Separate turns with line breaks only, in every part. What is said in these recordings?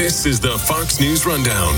This is the Fox News Rundown.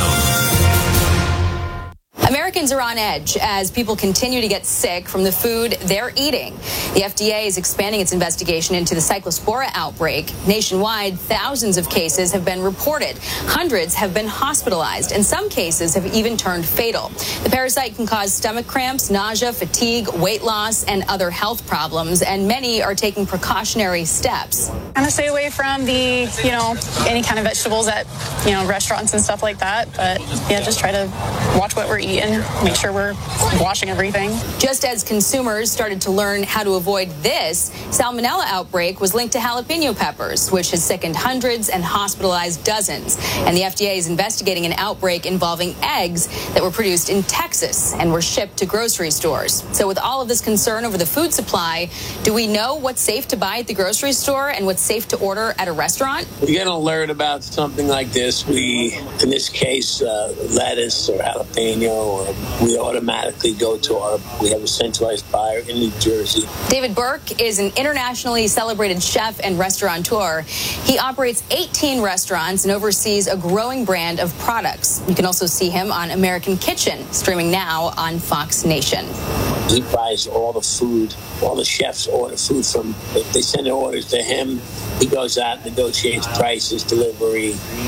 Americans are on edge as people continue to get sick from the food they're eating. The FDA is expanding its investigation into the Cyclospora outbreak. Nationwide, thousands of cases have been reported. Hundreds have been hospitalized, and some cases have even turned fatal. The parasite can cause stomach cramps, nausea, fatigue, weight loss, and other health problems, and many are taking precautionary steps.
Kind of stay away from any kind of vegetables at, restaurants and stuff like that. But yeah, just try to watch what we're eating. Make sure we're washing everything.
Just as consumers started to learn how to avoid this, salmonella outbreak was linked to jalapeno peppers, which has sickened hundreds and hospitalized dozens. And the FDA is investigating an outbreak involving eggs that were produced in Texas and were shipped to grocery stores. So with all of this concern over the food supply, do we know what's safe to buy at the grocery store and what's safe to order at a restaurant?
We get an alert about something like this. In this case, lettuce or jalapeno, or we automatically go to we have a centralized buyer in New Jersey.
David Burke is an internationally celebrated chef and restaurateur. He operates 18 restaurants and oversees a growing brand of products. You can also see him on American Kitchen, streaming now on Fox Nation.
He buys all the food. All the chefs order food from, they send their orders to him. He goes out, negotiates prices, delivery.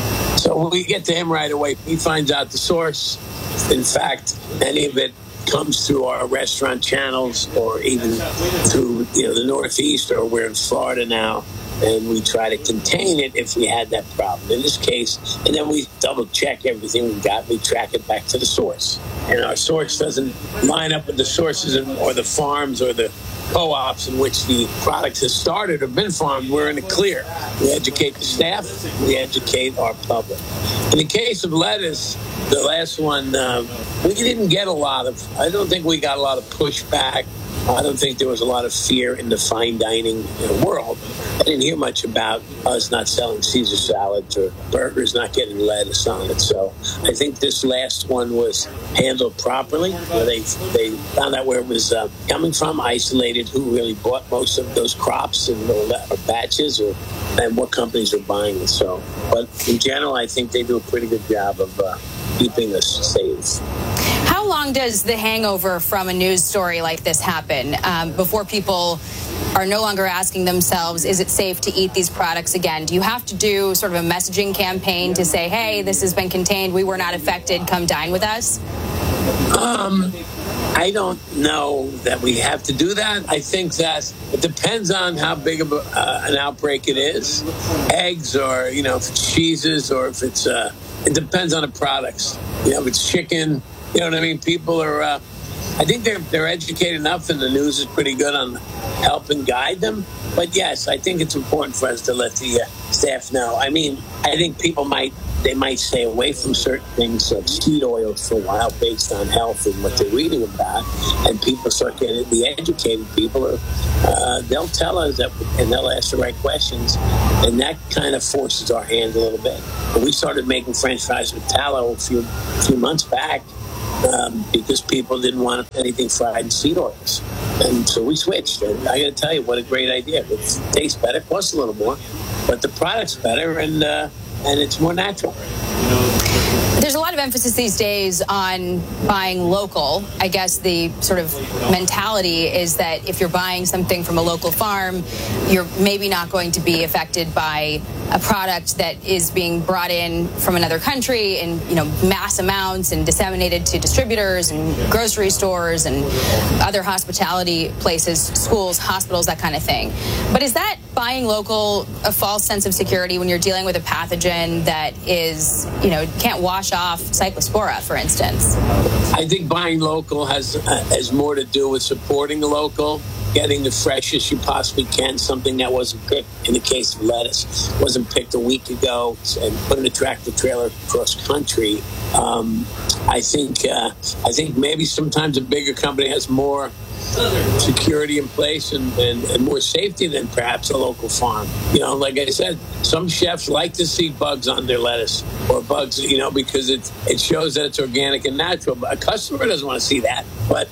So we get to him right away. He finds out the source. In fact, any of it comes through our restaurant channels or even through the Northeast, or we're in Florida now, and we try to contain it if we had that problem. In this case, and then we double check everything we got. We track it back to the source. And our source doesn't line up with the sources or the farms or the co-ops in which the products have started or been farmed. We're in the clear. We educate the staff. We educate our public. In the case of lettuce, the last one, we didn't get I don't think we got a lot of pushback. I don't think there was a lot of fear in the fine dining world. I didn't hear much about us not selling Caesar salads or burgers not getting lettuce on it. So I think this last one was handled properly. They found out where it was coming from, isolated who really bought most of those crops and or batches, and what companies are buying it. So, but in general, I think they do a pretty good job of keeping us safe.
How long does the hangover from a news story like this happen before people are no longer asking themselves, is it safe to eat these products again? Do you have to do sort of a messaging campaign to say, hey, this has been contained, we were not affected, come dine with us?
I don't know that we have to do that. I think that it depends on how big of an outbreak it is. Eggs, or, if it's cheeses, or if it's, it depends on the products. If it's chicken, you know what I mean? People are, I think they're educated enough, and the news is pretty good on helping guide them. But yes, I think it's important for us to let the staff know. I mean, I think people might stay away from certain things, like seed oils, for a while, based on health and what they're reading about. And people start getting, the educated people they'll tell us that, and they'll ask the right questions, and that kind of forces our hand a little bit. But we started making French fries with tallow a few months back. Because people didn't want anything fried in seed oils. And so we switched. And I got to tell you, what a great idea. It tastes better, costs a little more, but the product's better, and it's more natural.
There's a lot of emphasis these days on buying local. I guess the sort of mentality is that if you're buying something from a local farm, you're maybe not going to be affected by a product that is being brought in from another country in mass amounts and disseminated to distributors and grocery stores and other hospitality places, schools, hospitals, that kind of thing. But is that buying local a false sense of security when you're dealing with a pathogen that is, can't wash off Cyclospora, for instance?
I think buying local has more to do with supporting the local, getting the freshest you possibly can, something that wasn't picked. In the case of lettuce, wasn't picked a week ago, and put in a tractor trailer across country. I think maybe sometimes a bigger company has more security in place and more safety than perhaps a local farm. Like I said, some chefs like to see bugs on their lettuce or bugs, because it shows that it's organic and natural. But a customer doesn't want to see that. But,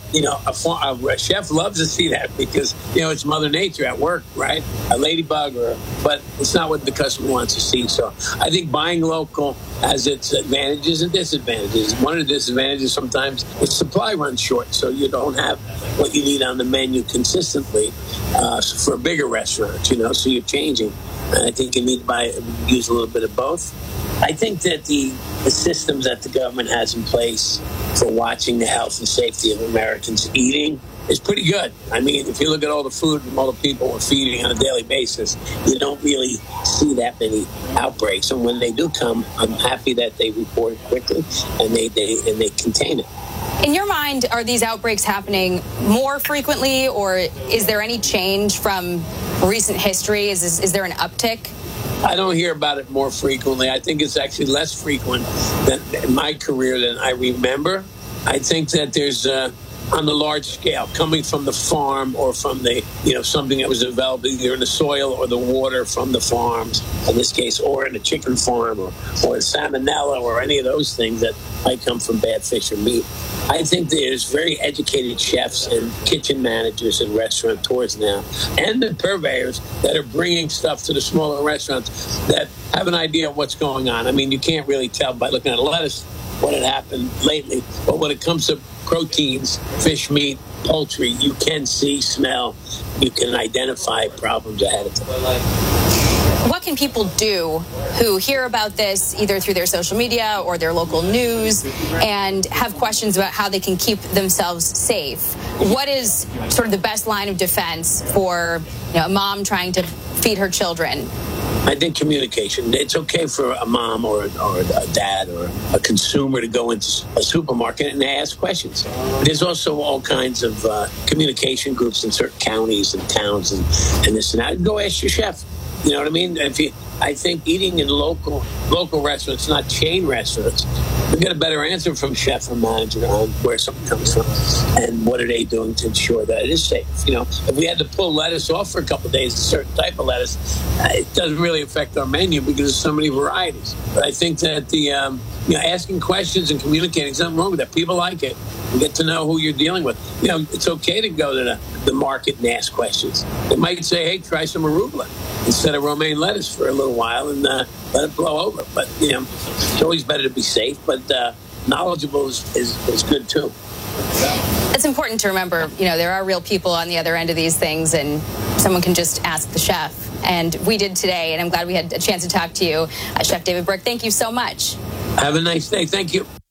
a chef loves to see that because, it's Mother Nature at work, right? A ladybug, but it's not what the customer wants to see. So I think buying local has its advantages and disadvantages. One of the disadvantages sometimes is supply runs short, so you don't have what you need on the menu consistently for bigger restaurants, so you're changing. And I think you need to use a little bit of both. I think that the systems that the government has in place for watching the health and safety of Americans eating is pretty good. I mean, if you look at all the food and all the people we're feeding on a daily basis, you don't really see that many outbreaks. And when they do come, I'm happy that they report quickly and they contain it.
In your mind, are these outbreaks happening more frequently, or is there any change from recent history? Is there an uptick?
I don't hear about it more frequently. I think it's actually less frequent than in my career than I remember. I think that there's on the large scale, coming from the farm or from the, something that was developed either in the soil or the water from the farms, in this case, or in a chicken farm or salmonella or any of those things that might come from bad fish or meat. I think there's very educated chefs and kitchen managers and restaurateurs now, and the purveyors that are bringing stuff to the smaller restaurants that have an idea of what's going on. I mean, you can't really tell by looking at lettuce what had happened lately, but when it comes to proteins, fish, meat, poultry, you can see, smell, you can identify problems ahead of time.
What can people do who hear about this either through their social media or their local news and have questions about how they can keep themselves safe? What is sort of the best line of defense for a mom trying to feed her children?
I think communication. It's okay for a mom or a dad or a consumer to go into a supermarket and ask questions. There's also all kinds of communication groups in certain counties and towns and this and that. Go ask your chef. You know what I mean? I think eating in local restaurants, not chain restaurants, we get a better answer from chef or manager on where something comes from and what are they doing to ensure that it is safe. If we had to pull lettuce off for a couple of days, a certain type of lettuce, it doesn't really affect our menu because there's so many varieties. But I think that the asking questions and communicating, something wrong with that. People like it. You get to know who you're dealing with. It's okay to go to the market and ask questions. They might say, hey, try some arugula instead of romaine lettuce for a little while and let it blow over. But, it's always better to be safe, but knowledgeable is good too.
It's important to remember, there are real people on the other end of these things, and someone can just ask the chef. And we did today, and I'm glad we had a chance to talk to you. Chef David Burke, thank you so much.
Have a nice day. Thank you.